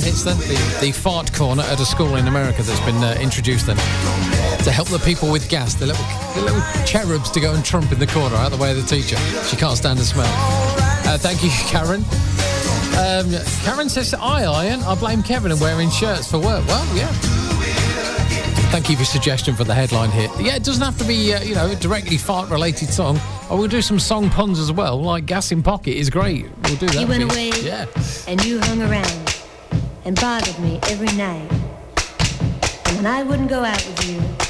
It's the fart corner at a school in America that's been introduced then to help the people with gas, the little cherubs to go and trump in the corner out the way of the teacher. She can't stand the smell. Thank you, Karen. Karen says, I iron. I blame Kevin and wearing shirts for work. Well, yeah. Thank you for your suggestion for the headline here. Yeah, it doesn't have to be, a directly fart-related song. Or we'll do some song puns as well, like Gas in Pocket is great. We'll do that. You went away, yeah. And you hung around and bothered me every night. And when I wouldn't go out with you,